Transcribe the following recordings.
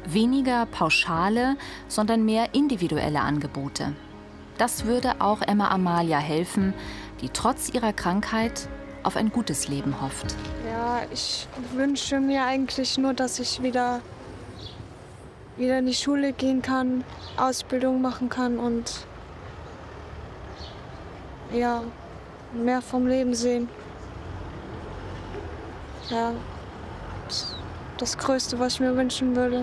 Weniger pauschale, sondern mehr individuelle Angebote. Das würde auch Emma Amalia helfen, die trotz ihrer Krankheit auf ein gutes Leben hofft. Ja, ich wünsche mir eigentlich nur, dass ich wieder in die Schule gehen kann, Ausbildung machen kann und ja, mehr vom Leben sehen. Ja, das Größte, was ich mir wünschen würde.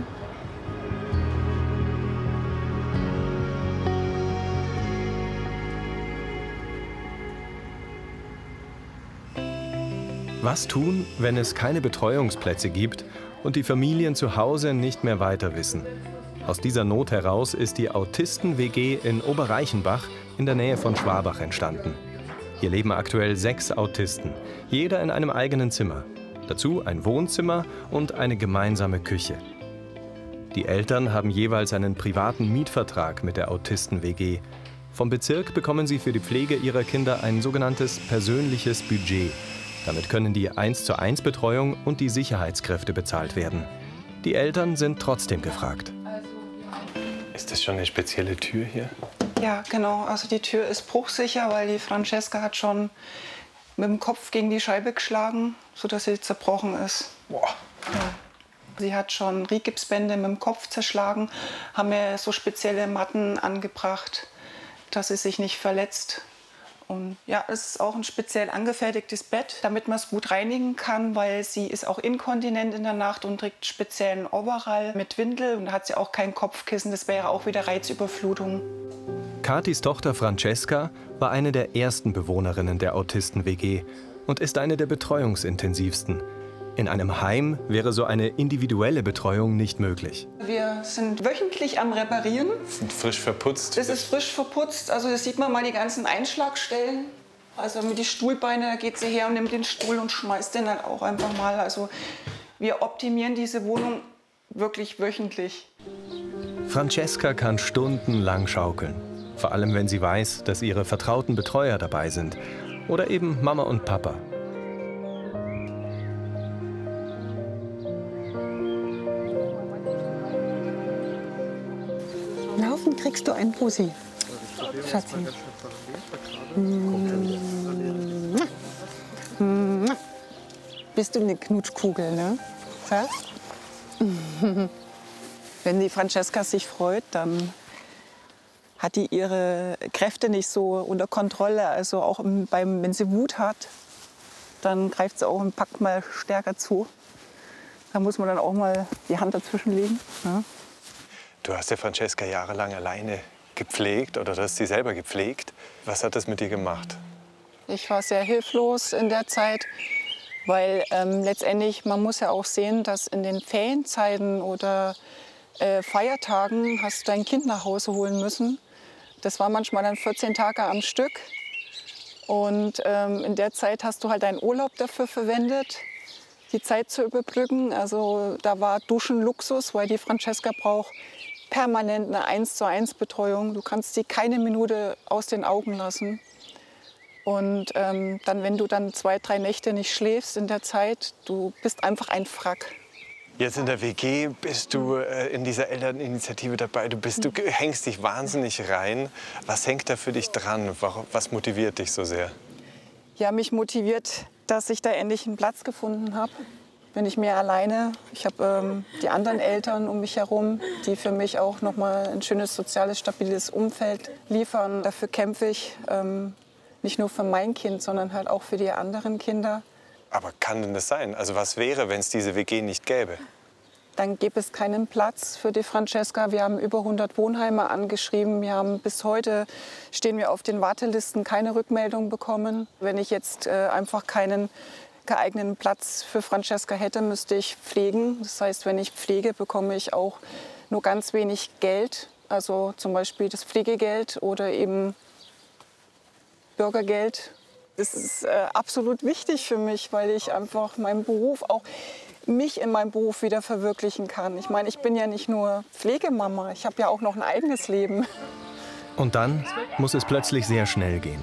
Was tun, wenn es keine Betreuungsplätze gibt und die Familien zu Hause nicht mehr weiter wissen? Aus dieser Not heraus ist die Autisten-WG in Oberreichenbach in der Nähe von Schwabach entstanden. Hier leben aktuell 6 Autisten, jeder in einem eigenen Zimmer. Dazu ein Wohnzimmer und eine gemeinsame Küche. Die Eltern haben jeweils einen privaten Mietvertrag mit der Autisten-WG. Vom Bezirk bekommen sie für die Pflege ihrer Kinder ein sogenanntes persönliches Budget. Damit können die 1:1-Betreuung und die Sicherheitskräfte bezahlt werden. Die Eltern sind trotzdem gefragt. Ist das schon eine spezielle Tür hier? Ja, genau. Also die Tür ist bruchsicher, weil die Francesca hat schon mit dem Kopf gegen die Scheibe geschlagen, sodass sie zerbrochen ist. Boah. Ja. Sie hat schon Rigipsbänder mit dem Kopf zerschlagen, haben mir so spezielle Matten angebracht, dass sie sich nicht verletzt. Und ja, es ist auch ein speziell angefertigtes Bett, damit man es gut reinigen kann, weil sie ist auch inkontinent in der Nacht und trägt speziellen Overall mit Windel. Und da hat sie auch kein Kopfkissen, das wäre auch wieder Reizüberflutung. Kathis Tochter Francesca war eine der ersten Bewohnerinnen der Autisten-WG und ist eine der betreuungsintensivsten. In einem Heim wäre so eine individuelle Betreuung nicht möglich. Wir sind wöchentlich am Reparieren. Sind frisch verputzt. Das ist frisch verputzt. Also das sieht man mal die ganzen Einschlagstellen. Also mit den Stuhlbeinen, da geht sie her und nimmt den Stuhl und schmeißt den halt auch einfach mal. Also wir optimieren diese Wohnung wirklich wöchentlich. Francesca kann stundenlang schaukeln. Vor allem, wenn sie weiß, dass ihre vertrauten Betreuer dabei sind. Oder eben Mama und Papa. Laufen kriegst du ein Pussy. Schatzi. Bist du eine Knutschkugel, ne? Schatz? Wenn die Francesca sich freut, dann hat die ihre Kräfte nicht so unter Kontrolle. Also auch wenn sie Wut hat, dann greift sie auch und packt mal stärker zu. Da muss man dann auch mal die Hand dazwischen legen. Ja. Du hast ja Francesca jahrelang alleine gepflegt oder du hast sie selber gepflegt. Was hat das mit dir gemacht? Ich war sehr hilflos in der Zeit, weil letztendlich, man muss ja auch sehen, dass in den Ferienzeiten oder Feiertagen hast du dein Kind nach Hause holen müssen. Das war manchmal dann 14 Tage am Stück. Und in der Zeit hast du halt deinen Urlaub dafür verwendet, die Zeit zu überbrücken. Also da war Duschen Luxus, weil die Francesca braucht permanent eine 1:1-Betreuung. Du kannst sie keine Minute aus den Augen lassen. Und dann, wenn du dann 2, 3 Nächte nicht schläfst in der Zeit, du bist einfach ein Wrack. Jetzt in der WG bist du in dieser Elterninitiative dabei. Du hängst dich wahnsinnig rein. Was hängt da für dich dran? Was motiviert dich so sehr? Ja, mich motiviert, dass ich da endlich einen Platz gefunden habe. Bin ich mehr alleine. Ich habe die anderen Eltern um mich herum, die für mich auch noch mal ein schönes, soziales, stabiles Umfeld liefern. Dafür kämpfe ich, nicht nur für mein Kind, sondern halt auch für die anderen Kinder. Aber kann denn das sein? Also was wäre, wenn es diese WG nicht gäbe? Dann gäbe es keinen Platz für die Francesca. Wir haben über 100 Wohnheime angeschrieben. Wir haben bis heute, stehen wir auf den Wartelisten, keine Rückmeldung bekommen. Wenn ich jetzt einfach keinen geeigneten Platz für Francesca hätte, müsste ich pflegen. Das heißt, wenn ich pflege, bekomme ich auch nur ganz wenig Geld. Also zum Beispiel das Pflegegeld oder eben Bürgergeld. Das ist absolut wichtig für mich, weil ich einfach meinen Beruf, auch mich in meinem Beruf wieder verwirklichen kann. Ich meine, ich bin ja nicht nur Pflegemama, ich habe ja auch noch ein eigenes Leben. Und dann muss es plötzlich sehr schnell gehen.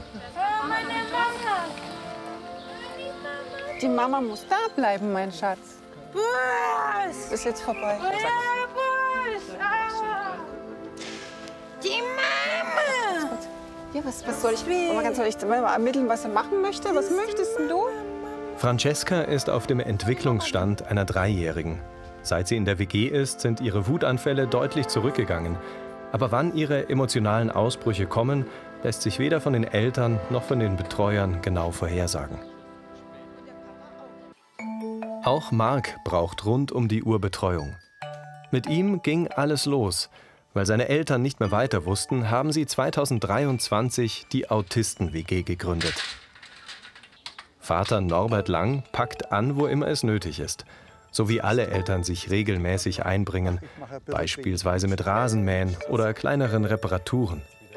Die Mama muss da bleiben, mein Schatz. Ist jetzt vorbei. Die Mama! Ja, was soll ich? Soll ich mal ermitteln, was er machen möchte? Was möchtest denn du? Francesca ist auf dem Entwicklungsstand einer Dreijährigen. Seit sie in der WG ist, sind ihre Wutanfälle deutlich zurückgegangen. Aber wann ihre emotionalen Ausbrüche kommen, lässt sich weder von den Eltern noch von den Betreuern genau vorhersagen. Auch Marc braucht rund um die Uhr Betreuung. Mit ihm ging alles los. Weil seine Eltern nicht mehr weiter wussten, haben sie 2023 die Autisten-WG gegründet. Vater Norbert Lang packt an, wo immer es nötig ist. So wie alle Eltern sich regelmäßig einbringen, beispielsweise mit Rasenmähen oder kleineren Reparaturen.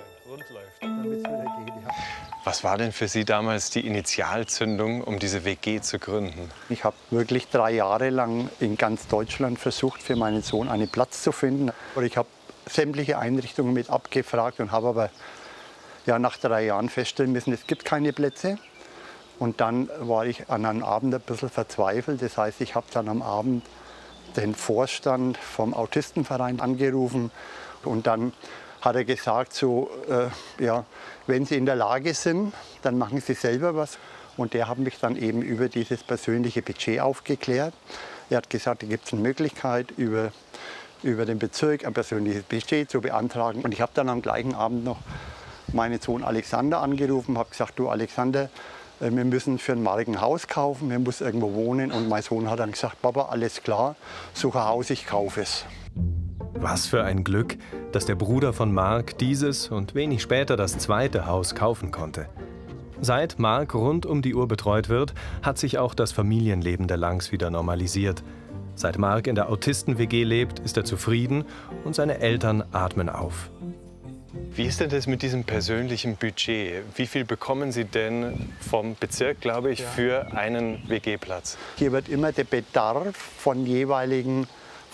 Was war denn für Sie damals die Initialzündung, um diese WG zu gründen? Ich habe wirklich 3 Jahre lang in ganz Deutschland versucht, für meinen Sohn einen Platz zu finden. Ich habe sämtliche Einrichtungen mit abgefragt und habe aber nach 3 Jahren feststellen müssen, es gibt keine Plätze. Und dann war ich an einem Abend ein bisschen verzweifelt. Das heißt, ich habe dann am Abend den Vorstand vom Autistenverein angerufen. Und dann hat er gesagt, wenn Sie in der Lage sind, dann machen Sie selber was. Und der hat mich dann eben über dieses persönliche Budget aufgeklärt. Er hat gesagt, da gibt es eine Möglichkeit, über den Bezirk ein persönliches Budget zu beantragen. Und ich habe dann am gleichen Abend noch meinen Sohn Alexander angerufen, habe gesagt, du Alexander, wir müssen für einen Marc ein Haus kaufen, wir müssen irgendwo wohnen. Und mein Sohn hat dann gesagt, Papa, alles klar, suche ein Haus, ich kaufe es. Was für ein Glück, dass der Bruder von Marc dieses und wenig später das zweite Haus kaufen konnte. Seit Marc rund um die Uhr betreut wird, hat sich auch das Familienleben der Langs wieder normalisiert. Seit Marc in der Autisten-WG lebt, ist er zufrieden und seine Eltern atmen auf. Wie ist denn das mit diesem persönlichen Budget? Wie viel bekommen Sie denn vom Bezirk, glaube ich, für einen WG-Platz? Hier wird immer der Bedarf vom jeweiligen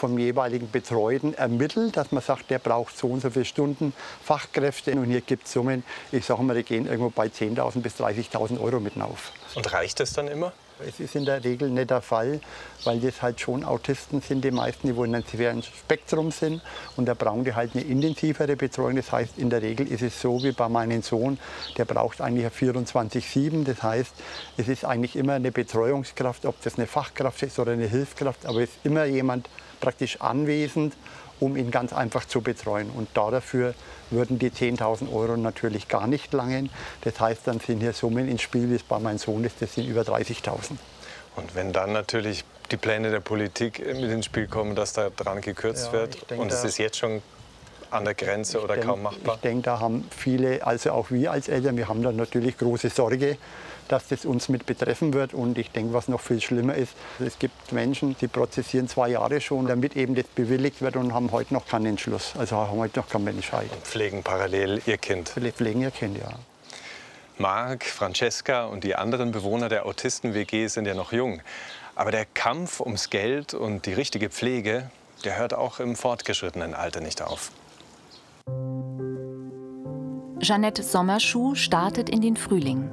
Betreuten ermittelt, dass man sagt, der braucht so und so viele Stunden Fachkräfte. Und hier gibt es Summen, ich sage mal, die gehen irgendwo bei 10.000 bis 30.000 € mitten auf. Und reicht das dann immer? Es ist in der Regel nicht der Fall, weil das halt schon Autisten sind, die meisten, die wohl in einem schweren Spektrum sind. Und da brauchen die halt eine intensivere Betreuung. Das heißt, in der Regel ist es so wie bei meinem Sohn, der braucht eigentlich 24/7. Das heißt, es ist eigentlich immer eine Betreuungskraft, ob das eine Fachkraft ist oder eine Hilfskraft. Aber es ist immer jemand praktisch anwesend, um ihn ganz einfach zu betreuen. Und dafür würden die 10.000 € natürlich gar nicht langen. Das heißt, dann sind hier Summen ins Spiel, wie es bei meinem Sohn ist, das sind über 30.000. Und wenn dann natürlich die Pläne der Politik mit ins Spiel kommen, dass da dran gekürzt wird, und es ist jetzt schon an der Grenze oder kaum machbar? Ich denke, da haben viele, also auch wir als Eltern, wir haben da natürlich große Sorge, dass das uns mit betreffen wird. Und ich denke, was noch viel schlimmer ist, es gibt Menschen, die prozessieren 2 Jahre schon, damit eben das bewilligt wird und haben heute noch keinen Entschluss. Also haben heute noch keinen Entscheid. Und pflegen parallel ihr Kind? Pflegen ihr Kind, ja. Marc, Francesca und die anderen Bewohner der Autisten-WG sind ja noch jung. Aber der Kampf ums Geld und die richtige Pflege, der hört auch im fortgeschrittenen Alter nicht auf. Jeanette Sommerschuh startet in den Frühling.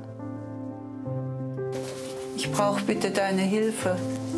Ich brauche bitte deine Hilfe.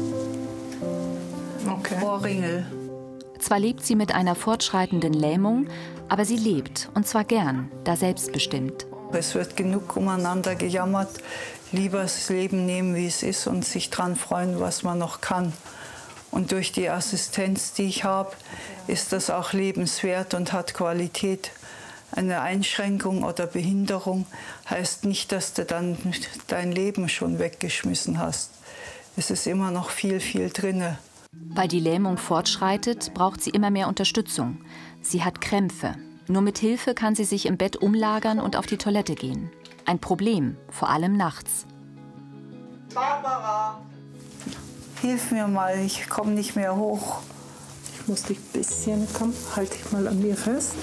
Okay. Ohrringel. Zwar lebt sie mit einer fortschreitenden Lähmung, aber sie lebt, und zwar gern, da selbstbestimmt. Es wird genug umeinander gejammert. Lieber das Leben nehmen, wie es ist, und sich dran freuen, was man noch kann. Und durch die Assistenz, die ich habe, ist das auch lebenswert und hat Qualität. Eine Einschränkung oder Behinderung heißt nicht, dass du dann dein Leben schon weggeschmissen hast. Es ist immer noch viel, viel drinne. Weil die Lähmung fortschreitet, braucht sie immer mehr Unterstützung. Sie hat Krämpfe. Nur mit Hilfe kann sie sich im Bett umlagern und auf die Toilette gehen. Ein Problem, vor allem nachts. Barbara! Hilf mir mal, ich komme nicht mehr hoch. Ich muss dich ein bisschen, komm, halt dich mal an mir fest.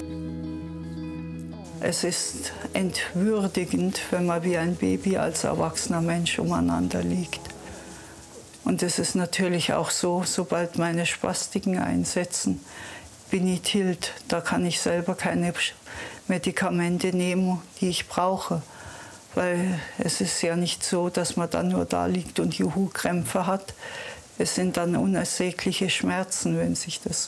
Es ist entwürdigend, wenn man wie ein Baby als erwachsener Mensch umeinander liegt. Und es ist natürlich auch so, sobald meine Spastiken einsetzen, bin ich tilt. Da kann ich selber keine Medikamente nehmen, die ich brauche. Weil es ist ja nicht so, dass man dann nur da liegt und Juhu-Krämpfe hat. Es sind dann unersägliche Schmerzen, wenn sich das